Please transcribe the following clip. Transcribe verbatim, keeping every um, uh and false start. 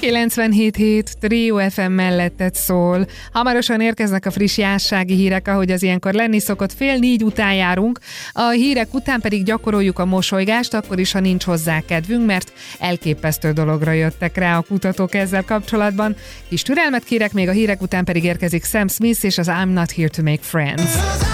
kilencvenhét hét Trio ef em melletted szól. Hamarosan érkeznek a friss jássági hírek, ahogy az ilyenkor lenni szokott, fél négy után járunk, a hírek után pedig gyakoroljuk a mosolygást, akkor is, ha nincs hozzá kedvünk, mert elképesztő dologra jöttek rá a kutatók ezzel kapcsolatban. Kis türelmet kérek, még a hírek után pedig érkezik Sam Smith és az I'm Not Here to Make Friends.